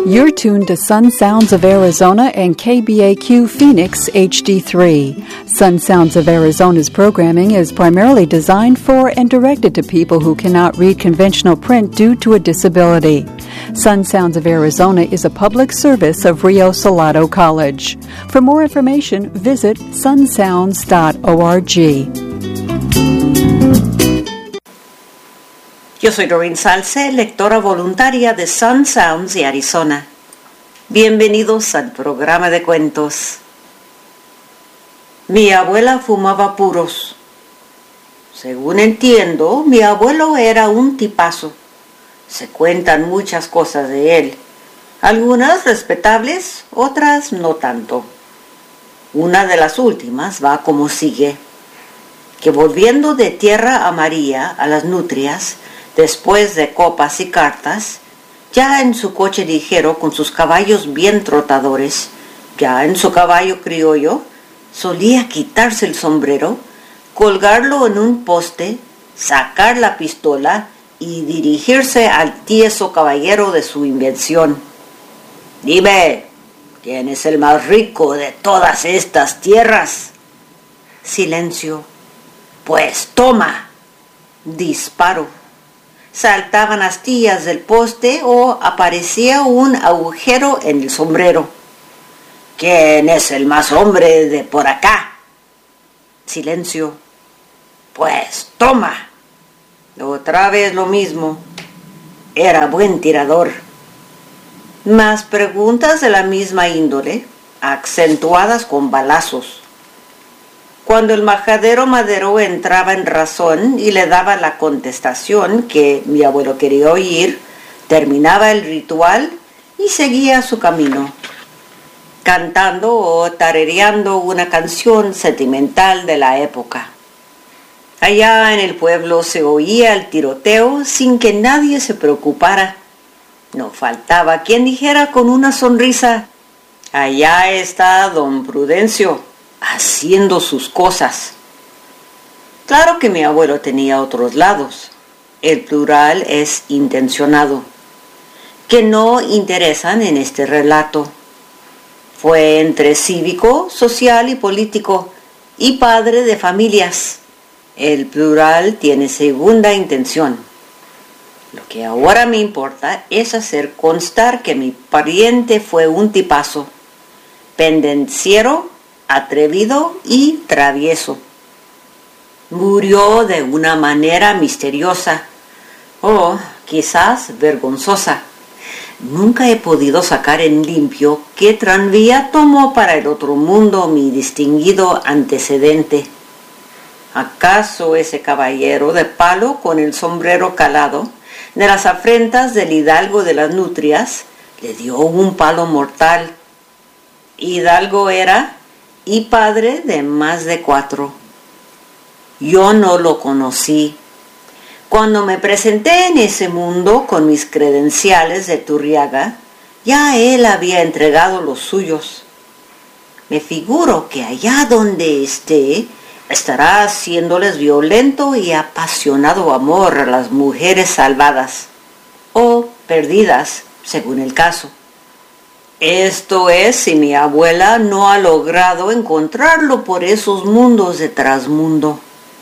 You're tuned to Sun Sounds of Arizona and KBAQ Phoenix HD3. Sun Sounds of Arizona's programming is primarily designed for and directed to people who cannot read conventional print due to a disability. Sun Sounds of Arizona is a public service of Rio Salado College. For more information, visit sunsounds.org. Yo soy Doreen Salce, lectora voluntaria de Sun Sounds de Arizona. Bienvenidos al programa de cuentos. Mi abuela fumaba puros. Según entiendo, mi abuelo era un tipazo. Se cuentan muchas cosas de él, algunas respetables, otras no tanto. Una de las últimas va como sigue: que volviendo de Tierra Amarilla a las Nutrias, después de copas y cartas, ya en su coche ligero con sus caballos bien trotadores, ya en su caballo criollo, solía quitarse el sombrero, colgarlo en un poste, sacar la pistola y dirigirse al tieso caballero de su invención. «Dime, ¿quién es el más rico de todas estas tierras?» Silencio. «Pues toma». Disparo. Saltaban astillas del poste o aparecía un agujero en el sombrero. «¿Quién es el más hombre de por acá?» Silencio. «Pues toma». Otra vez lo mismo. Era buen tirador. Más preguntas de la misma índole, acentuadas con balazos. Cuando el majadero Madero entraba en razón y le daba la contestación que mi abuelo quería oír, terminaba el ritual y seguía su camino, cantando o tarareando una canción sentimental de la época. Allá en el pueblo se oía el tiroteo sin que nadie se preocupara. No faltaba quien dijera con una sonrisa: «Allá está don Prudencio, haciendo sus cosas». Claro que mi abuelo tenía otros lados. El plural es intencionado, que no interesan en este relato. Fue entre cívico, social y político, y padre de familias. El plural tiene segunda intención. Lo que ahora me importa es hacer constar que mi pariente fue un tipazo, pendenciero, atrevido y travieso. Murió de una manera misteriosa, o quizás vergonzosa. Nunca he podido sacar en limpio qué tranvía tomó para el otro mundo mi distinguido antecedente. ¿Acaso ese caballero de palo con el sombrero calado, de las afrentas del hidalgo de las Nutrias, le dio un palo mortal? Hidalgo era y padre de más de 4. Yo no lo conocí. Cuando me presenté en ese mundo con mis credenciales de Turriaga, ya él había entregado los suyos. Me figuro que allá donde esté, estará haciéndoles violento y apasionado amor a las mujeres salvadas, o perdidas, según el caso. Esto es, si mi abuela no ha logrado encontrarlo por esos mundos de trasmundo.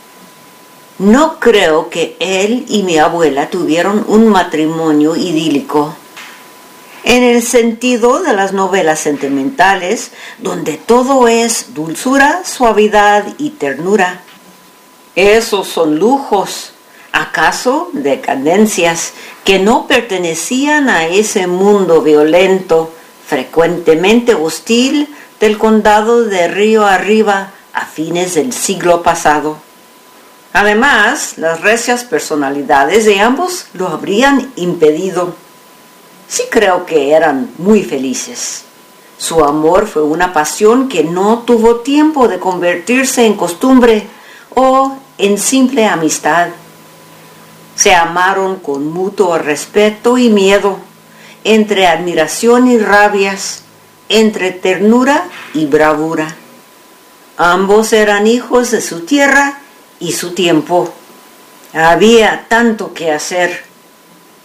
No creo que él y mi abuela tuvieron un matrimonio idílico, en el sentido de las novelas sentimentales, donde todo es dulzura, suavidad y ternura. Esos son lujos, acaso decadencias, que no pertenecían a ese mundo violento, frecuentemente hostil, del condado de Río Arriba a fines del siglo pasado. Además, las recias personalidades de ambos lo habrían impedido. Sí creo que eran muy felices. Su amor fue una pasión que no tuvo tiempo de convertirse en costumbre o en simple amistad. Se amaron con mutuo respeto y miedo, entre admiración y rabias, entre ternura y bravura. Ambos eran hijos de su tierra y su tiempo. Había tanto que hacer.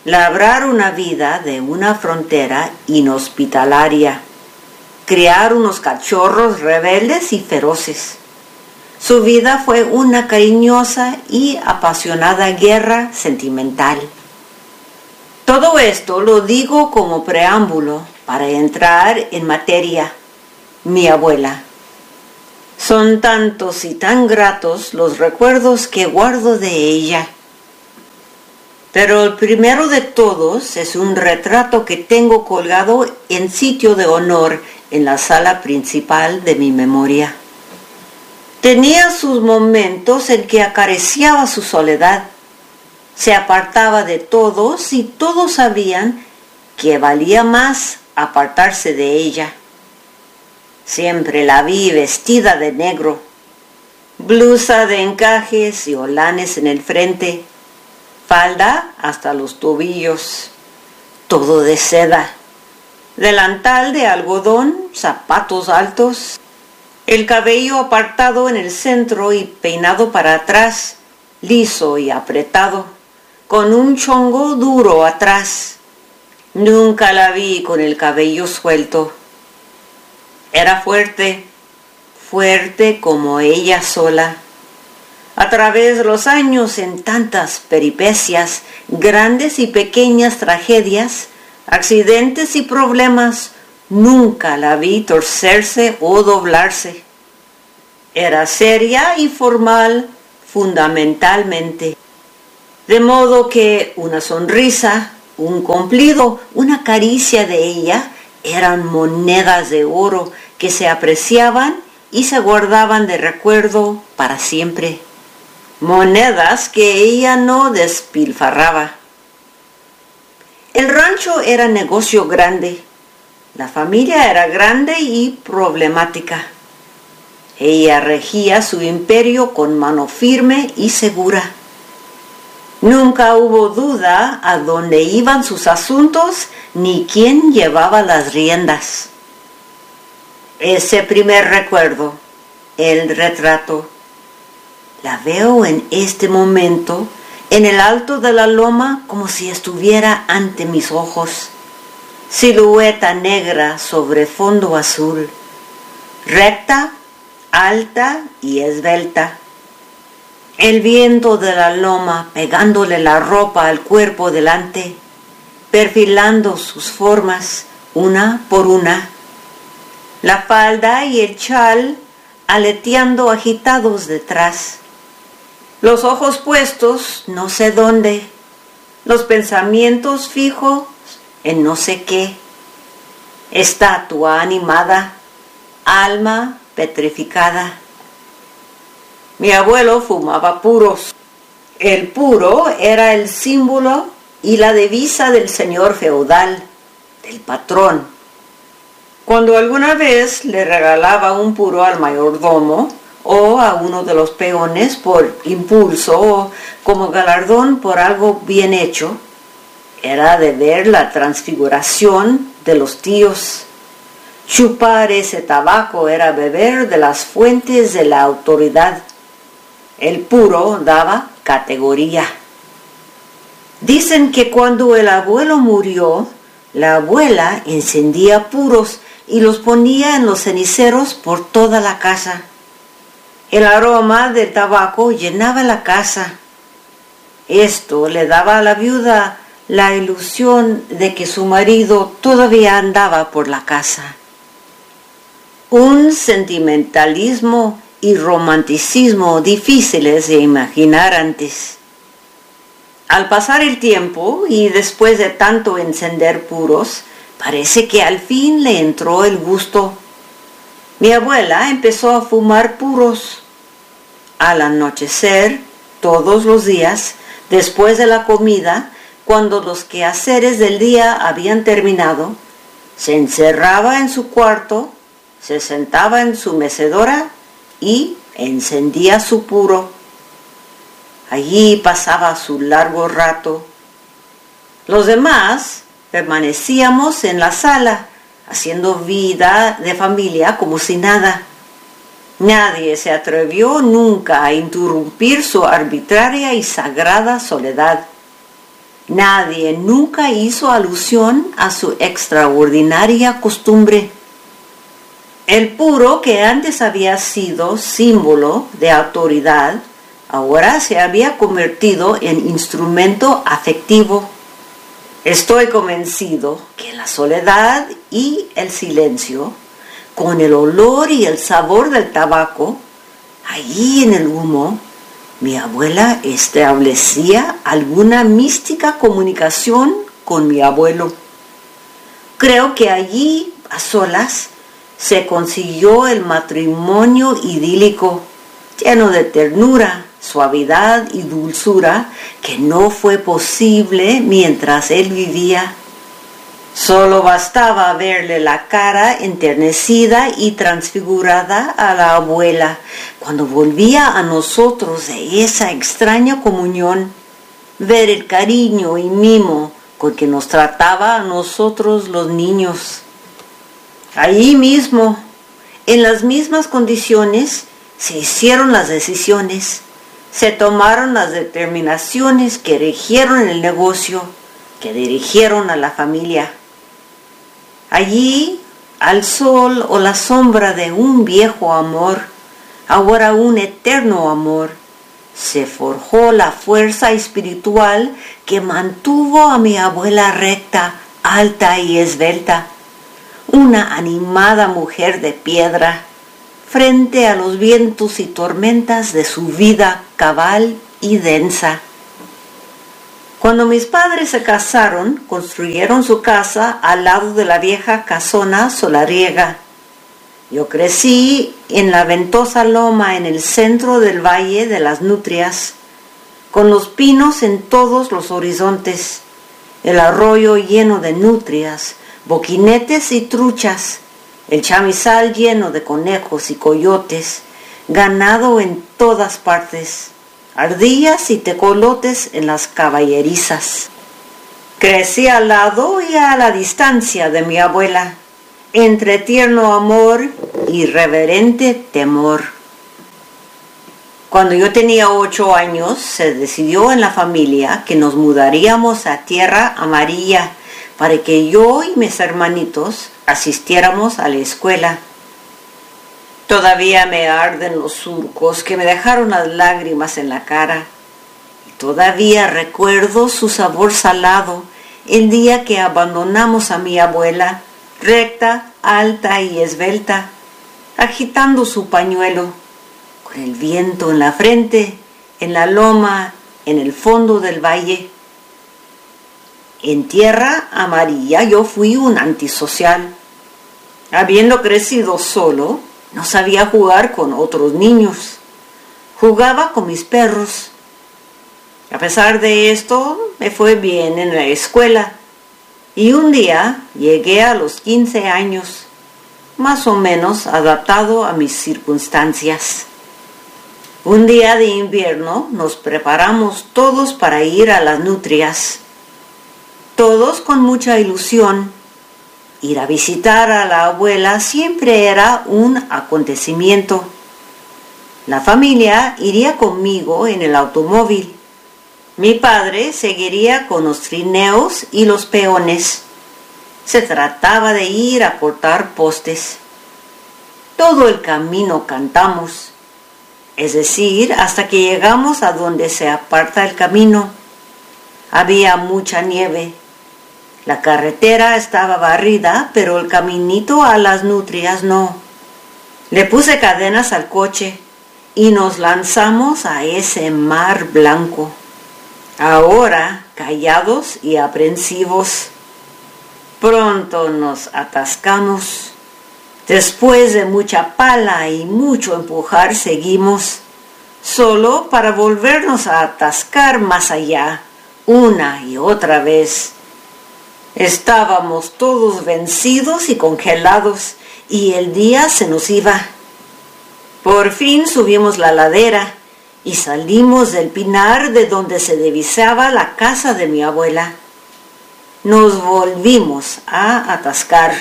labrar una vida de una frontera inhospitalaria, criar unos cachorros rebeldes y feroces. Su vida fue una cariñosa y apasionada guerra sentimental. Todo esto lo digo como preámbulo para entrar en materia. Mi abuela. Son tantos y tan gratos los recuerdos que guardo de ella. Pero el primero de todos es un retrato que tengo colgado en sitio de honor en la sala principal de mi memoria. Tenía sus momentos en que acariciaba su soledad. Se apartaba de todos y todos sabían que valía más apartarse de ella. Siempre la vi vestida de negro, blusa de encajes y holanes en el frente, falda hasta los tobillos, todo de seda, delantal de algodón, zapatos altos, el cabello apartado en el centro y peinado para atrás, liso y apretado, con un chongo duro atrás. Nunca la vi con el cabello suelto. Era fuerte, fuerte como ella sola. A través de los años, en tantas peripecias, grandes y pequeñas tragedias, accidentes y problemas, nunca la vi torcerse o doblarse. Era seria y formal fundamentalmente. De modo que una sonrisa, un cumplido, una caricia de ella eran monedas de oro que se apreciaban y se guardaban de recuerdo para siempre. Monedas que ella no despilfarraba. El rancho era negocio grande. La familia era grande y problemática. Ella regía su imperio con mano firme y segura. Nunca hubo duda a dónde iban sus asuntos ni quién llevaba las riendas. Ese primer recuerdo, el retrato, la veo en este momento en el alto de la loma como si estuviera ante mis ojos. Silueta negra sobre fondo azul, recta, alta y esbelta. El viento de la loma pegándole la ropa al cuerpo delante, perfilando sus formas una por una. La falda y el chal aleteando agitados detrás. Los ojos puestos no sé dónde, los pensamientos fijos en no sé qué. Estatua animada, alma petrificada. Mi abuelo fumaba puros. El puro era el símbolo y la divisa del señor feudal, del patrón. Cuando alguna vez le regalaba un puro al mayordomo o a uno de los peones por impulso o como galardón por algo bien hecho, era de ver la transfiguración de los tíos. Chupar ese tabaco era beber de las fuentes de la autoridad. El puro daba categoría. Dicen que cuando el abuelo murió, la abuela encendía puros y los ponía en los ceniceros por toda la casa. El aroma del tabaco llenaba la casa. Esto le daba a la viuda la ilusión de que su marido todavía andaba por la casa. Un sentimentalismo y romanticismo difíciles de imaginar antes. Al pasar el tiempo y después de tanto encender puros, parece que al fin le entró el gusto. Mi abuela empezó a fumar puros. Al anochecer, todos los días, después de la comida, cuando los quehaceres del día habían terminado, se encerraba en su cuarto, se sentaba en su mecedora y encendía su puro. Allí pasaba su largo rato. Los demás permanecíamos en la sala, haciendo vida de familia como si nada. Nadie se atrevió nunca a interrumpir su arbitraria y sagrada soledad. Nadie nunca hizo alusión a su extraordinaria costumbre. El puro, que antes había sido símbolo de autoridad, ahora se había convertido en instrumento afectivo. Estoy convencido que la soledad y el silencio, con el olor y el sabor del tabaco, allí en el humo, mi abuela establecía alguna mística comunicación con mi abuelo. Creo que allí, a solas, se consiguió el matrimonio idílico, lleno de ternura, suavidad y dulzura, que no fue posible mientras él vivía. Solo bastaba verle la cara enternecida y transfigurada a la abuela cuando volvía a nosotros de esa extraña comunión, ver el cariño y mimo con que nos trataba a nosotros los niños. Allí mismo, en las mismas condiciones, se hicieron las decisiones, se tomaron las determinaciones que rigieron el negocio, que dirigieron a la familia. Allí, al sol o la sombra de un viejo amor, ahora un eterno amor, se forjó la fuerza espiritual que mantuvo a mi abuela recta, alta y esbelta, una animada mujer de piedra, frente a los vientos y tormentas de su vida cabal y densa. Cuando mis padres se casaron, construyeron su casa al lado de la vieja casona solariega. Yo crecí en la ventosa loma en el centro del Valle de las Nutrias, con los pinos en todos los horizontes, el arroyo lleno de nutrias, boquinetes y truchas, el chamizal lleno de conejos y coyotes, ganado en todas partes, ardillas y tecolotes en las caballerizas. Crecí al lado y a la distancia de mi abuela, entre tierno amor y reverente temor. Cuando yo tenía 8 años, se decidió en la familia que nos mudaríamos a Tierra Amarilla para que yo y mis hermanitos asistiéramos a la escuela. Todavía me arden los surcos que me dejaron las lágrimas en la cara. Y todavía recuerdo su sabor salado el día que abandonamos a mi abuela, recta, alta y esbelta, agitando su pañuelo, con el viento en la frente, en la loma, en el fondo del valle. En Tierra Amarilla yo fui un antisocial. Habiendo crecido solo, no sabía jugar con otros niños. Jugaba con mis perros. A pesar de esto, me fue bien en la escuela. Y un día llegué a los 15 años, más o menos adaptado a mis circunstancias. Un día de invierno nos preparamos todos para ir a las Nutrias. Todos con mucha ilusión. Ir a visitar a la abuela siempre era un acontecimiento. La familia iría conmigo en el automóvil. Mi padre seguiría con los trineos y los peones. Se trataba de ir a cortar postes. Todo el camino cantamos, es decir, hasta que llegamos a donde se aparta el camino. Había mucha nieve. La carretera estaba barrida, pero el caminito a las Nutrias no. Le puse cadenas al coche y nos lanzamos a ese mar blanco. Ahora, callados y aprensivos, pronto nos atascamos. Después de mucha pala y mucho empujar, seguimos, solo para volvernos a atascar más allá, una y otra vez. Estábamos todos vencidos y congelados, y el día se nos iba. Por fin subimos la ladera y salimos del pinar de donde se divisaba la casa de mi abuela. Nos volvimos a atascar.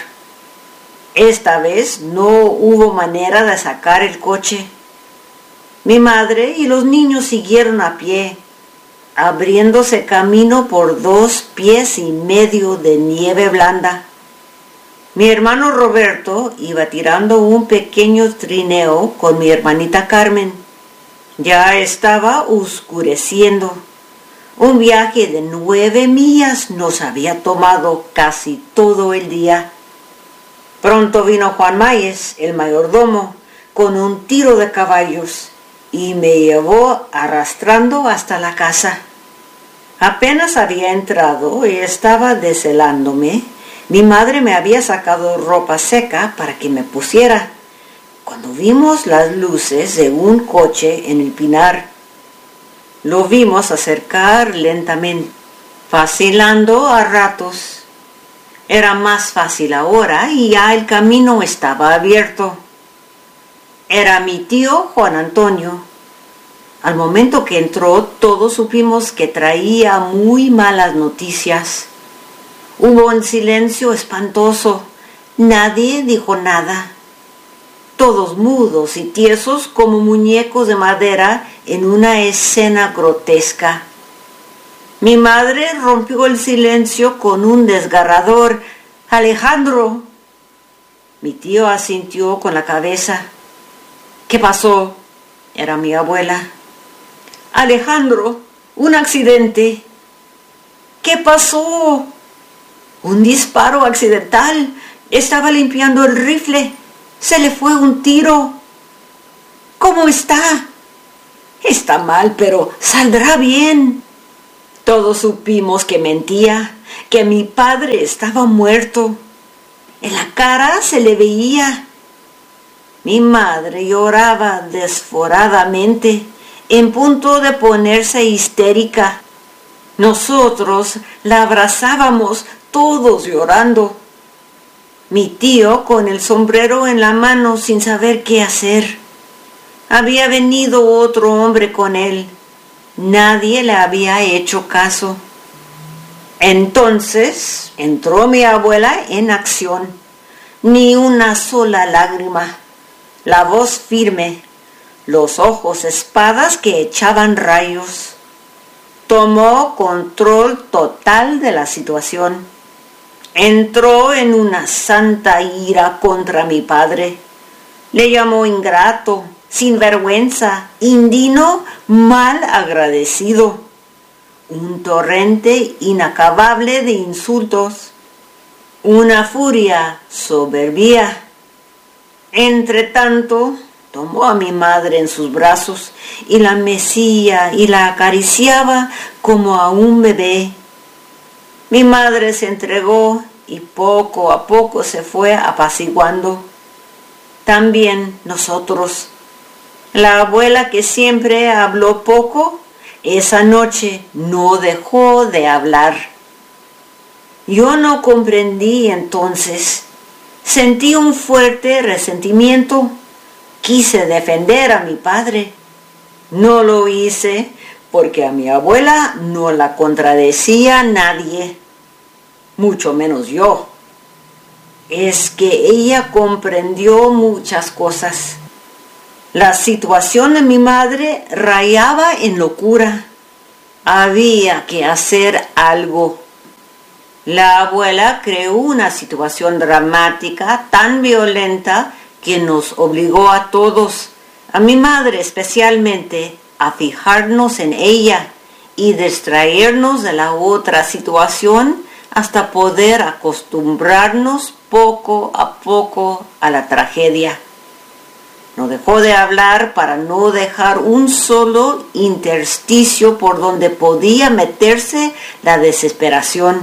Esta vez no hubo manera de sacar el coche. Mi madre y los niños siguieron a pie, abriéndose camino por 2 pies y medio de nieve blanda. Mi hermano Roberto iba tirando un pequeño trineo con mi hermanita Carmen. Ya estaba oscureciendo. Un viaje de 9 millas nos había tomado casi todo el día. Pronto vino Juan Mayes, el mayordomo, con un tiro de caballos y me llevó arrastrando hasta la casa. Apenas había entrado y estaba deshelándome. Mi madre me había sacado ropa seca para que me pusiera, cuando vimos las luces de un coche en el pinar. Lo vimos acercar lentamente, vacilando a ratos. Era más fácil ahora y ya el camino estaba abierto. Era mi tío Juan Antonio. Al momento que entró, todos supimos que traía muy malas noticias. Hubo un silencio espantoso. Nadie dijo nada. Todos mudos y tiesos como muñecos de madera en una escena grotesca. Mi madre rompió el silencio con un desgarrador: «Alejandro». Mi tío asintió con la cabeza. «¿Qué pasó?». Era mi abuela. «Alejandro, un accidente». «¿Qué pasó?». «Un disparo accidental. Estaba limpiando el rifle. Se le fue un tiro». «¿Cómo está?». «Está mal, pero saldrá bien». Todos supimos que mentía, que mi padre estaba muerto. En la cara se le veía. Mi madre lloraba desforadamente, en punto de ponerse histérica. Nosotros la abrazábamos, todos llorando. Mi tío con el sombrero en la mano sin saber qué hacer. Había venido otro hombre con él. Nadie le había hecho caso. Entonces entró mi abuela en acción. Ni una sola lágrima. La voz firme. Los ojos espadas que echaban rayos. Tomó control total de la situación. Entró en una santa ira contra mi padre. Le llamó ingrato, sinvergüenza, indigno, mal agradecido. Un torrente inacabable de insultos. Una furia soberbia. Entretanto, tomó a mi madre en sus brazos y la mecía y la acariciaba como a un bebé. Mi madre se entregó y poco a poco se fue apaciguando. También nosotros. La abuela, que siempre habló poco, esa noche no dejó de hablar. Yo no comprendí entonces. Sentí un fuerte resentimiento. Quise defender a mi padre. No lo hice porque a mi abuela no la contradecía nadie, mucho menos yo. Es que ella comprendió muchas cosas. La situación de mi madre rayaba en locura. Había que hacer algo. La abuela creó una situación dramática, tan violenta, que nos obligó a todos, a mi madre especialmente, a fijarnos en ella y distraernos de la otra situación hasta poder acostumbrarnos poco a poco a la tragedia. No dejó de hablar para no dejar un solo intersticio por donde podía meterse la desesperación.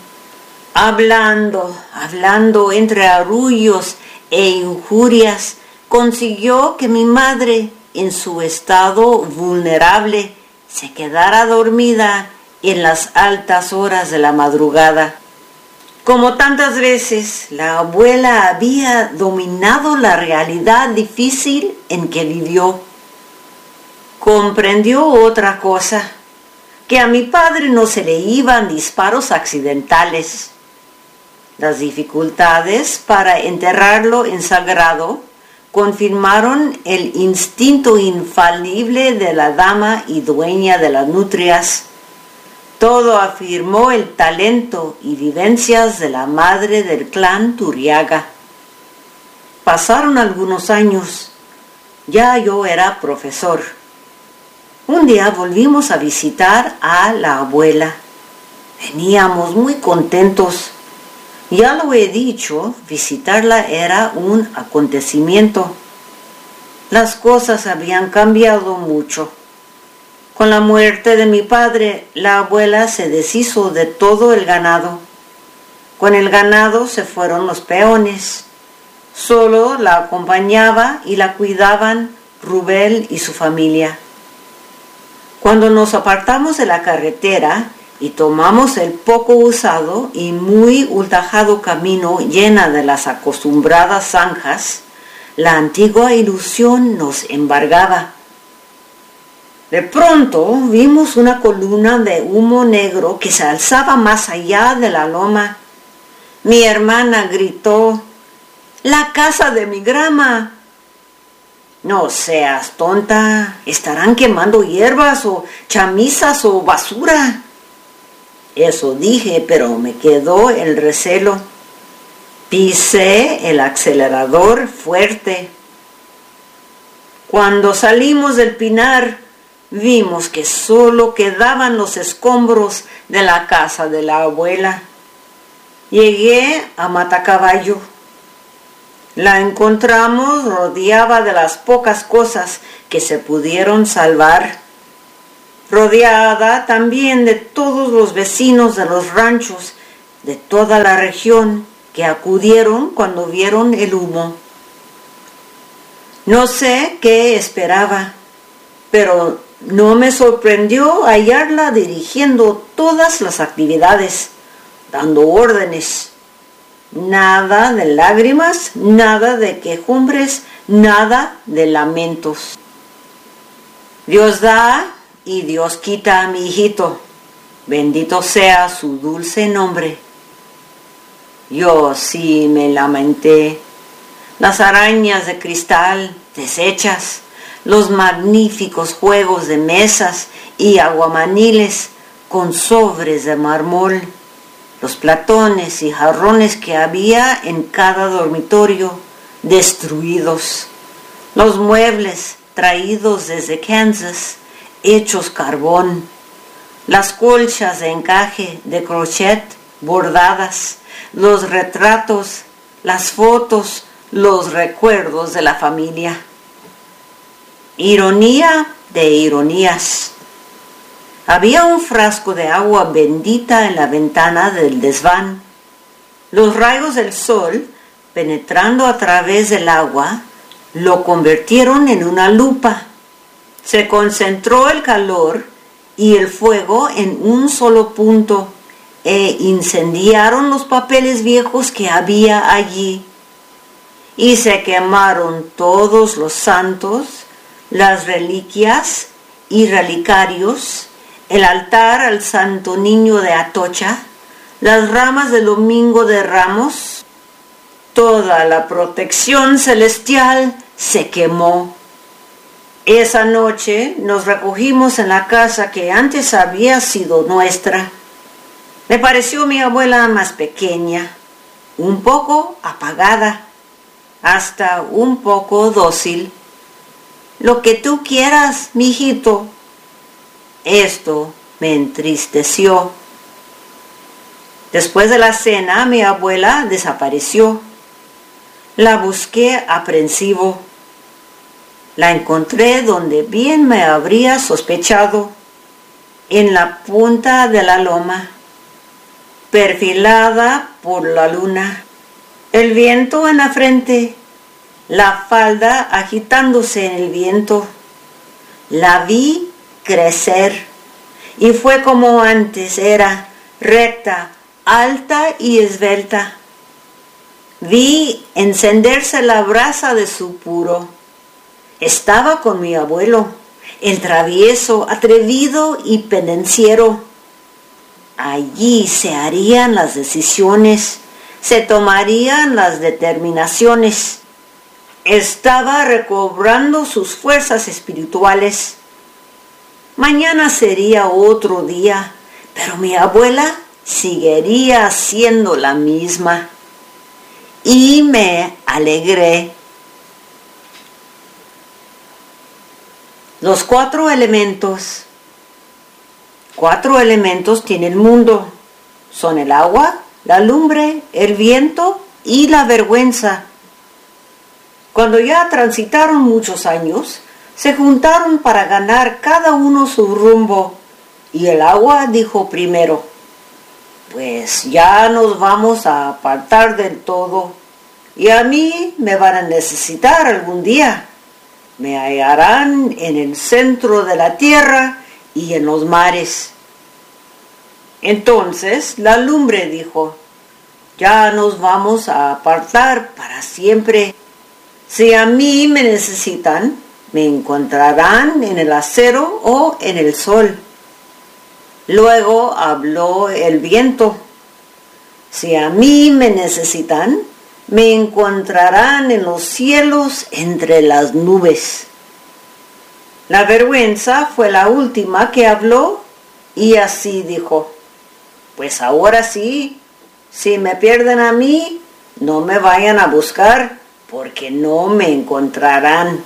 Hablando entre arrullos e injurias, consiguió que mi madre, en su estado vulnerable, se quedara dormida en las altas horas de la madrugada. Como tantas veces, la abuela había dominado la realidad difícil en que vivió. Comprendió otra cosa, que a mi padre no se le iban disparos accidentales. Las dificultades para enterrarlo en sagrado confirmaron el instinto infalible de la dama y dueña de las nutrias. Todo afirmó el talento y vivencias de la madre del clan Turriaga. Pasaron algunos años. Ya yo era profesor. Un día volvimos a visitar a la abuela. Veníamos muy contentos. Ya lo he dicho, visitarla era un acontecimiento. Las cosas habían cambiado mucho. Con la muerte de mi padre, la abuela se deshizo de todo el ganado. Con el ganado se fueron los peones. Solo la acompañaba y la cuidaban Rubel y su familia. Cuando nos apartamos de la carretera y tomamos el poco usado y muy ultrajado camino llena de las acostumbradas zanjas, la antigua ilusión nos embargaba. De pronto vimos una columna de humo negro que se alzaba más allá de la loma. Mi hermana gritó: ¡La casa de mi grama! No seas tonta, estarán quemando hierbas o chamizas o basura. Eso dije, pero me quedó el recelo. Pisé el acelerador fuerte. Cuando salimos del pinar, vimos que solo quedaban los escombros de la casa de la abuela. Llegué a Matacaballo. La encontramos rodeada de las pocas cosas que se pudieron salvar. Rodeada también de todos los vecinos de los ranchos de toda la región que acudieron cuando vieron el humo. No sé qué esperaba, pero no me sorprendió hallarla dirigiendo todas las actividades, dando órdenes. Nada de lágrimas, nada de quejumbres, nada de lamentos. Dios da y Dios quita a mi hijito. Bendito sea su dulce nombre. Yo sí me lamenté. Las arañas de cristal deshechas, los magníficos juegos de mesas y aguamaniles con sobres de mármol, los platones y jarrones que había en cada dormitorio destruidos, los muebles traídos desde Kansas, hechos carbón, las colchas de encaje de crochet bordadas, los retratos, las fotos, los recuerdos de la familia. Ironía de ironías. Había un frasco de agua bendita en la ventana del desván. Los rayos del sol, penetrando a través del agua, lo convirtieron en una lupa. Se concentró el calor y el fuego en un solo punto e incendiaron los papeles viejos que había allí. Y se quemaron todos los santos, las reliquias y relicarios, el altar al Santo Niño de Atocha, las ramas del Domingo de Ramos. Toda la protección celestial se quemó. Esa noche nos recogimos en la casa que antes había sido nuestra. Me pareció mi abuela más pequeña, un poco apagada, hasta un poco dócil. Lo que tú quieras, mijito. Esto me entristeció. Después de la cena, mi abuela desapareció. La busqué aprensivo. La encontré donde bien me habría sospechado, en la punta de la loma, perfilada por la luna, el viento en la frente, la falda agitándose en el viento. La vi crecer y fue como antes era, recta, alta y esbelta. Vi encenderse la brasa de su puro. Estaba con mi abuelo, el travieso, atrevido y pendenciero. Allí se harían las decisiones, se tomarían las determinaciones. Estaba recobrando sus fuerzas espirituales. Mañana sería otro día, Pero mi abuela seguiría siendo la misma. Y me alegré. Los 4 elementos. 4 elementos tiene el mundo. Son el agua, la lumbre, el viento y la vergüenza. Cuando ya transitaron muchos años, se juntaron para ganar cada uno su rumbo. Y el agua dijo primero: pues ya nos vamos a apartar del todo. Y a mí me van a necesitar algún día. Me hallarán en el centro de la tierra y en los mares. Entonces la lumbre dijo: ya nos vamos a apartar para siempre. Si a mí me necesitan, me encontrarán en el acero o en el sol. Luego habló el viento: si a mí me necesitan, me encontrarán en los cielos entre las nubes. La vergüenza fue la última que habló y así dijo: pues ahora sí, si me pierden a mí, no me vayan a buscar, porque no me encontrarán.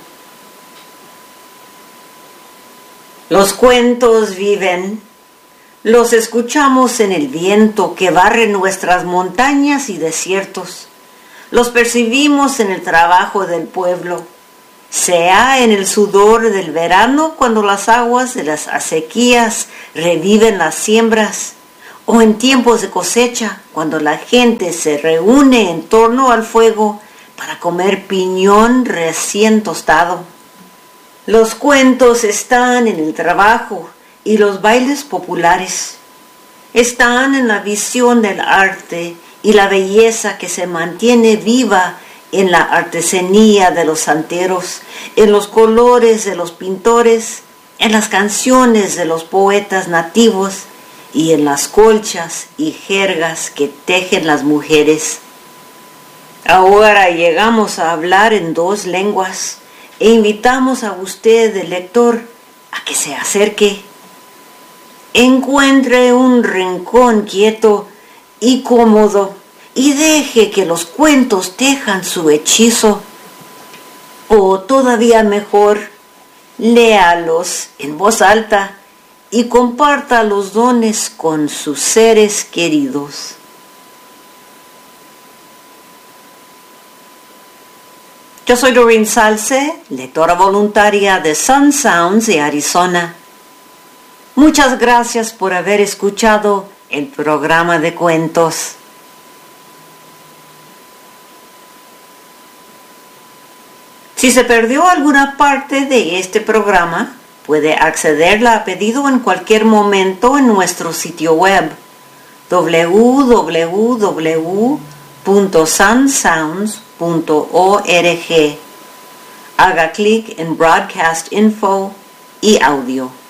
Los cuentos viven. Los escuchamos en el viento que barre nuestras montañas y desiertos. Los percibimos en el trabajo del pueblo, sea en el sudor del verano cuando las aguas de las acequias reviven las siembras, o en tiempos de cosecha cuando la gente se reúne en torno al fuego para comer piñón recién tostado. Los cuentos están en el trabajo y los bailes populares. Están en la visión del arte y la belleza que se mantiene viva en la artesanía de los santeros, en los colores de los pintores, en las canciones de los poetas nativos y en las colchas y jergas que tejen las mujeres. Ahora llegamos a hablar en 2 lenguas e invitamos a usted, el lector, a que se acerque. Encuentre un rincón quieto y cómodo y deje que los cuentos tejan su hechizo. O todavía mejor, léalos en voz alta y comparta los dones con sus seres queridos. Yo soy Doreen Salce, lectora voluntaria de Sun Sounds de Arizona. Muchas gracias por haber escuchado el programa de cuentos. Si se perdió alguna parte de este programa, puede accederla a pedido en cualquier momento en nuestro sitio web www.sunsounds.org. Haga clic en Broadcast Info y Audio.